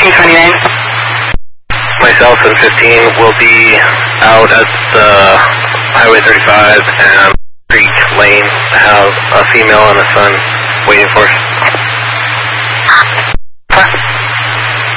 1529. Myself and 15 will be out at the Highway 35 and Creek Lane. I have a female and a son waiting for us.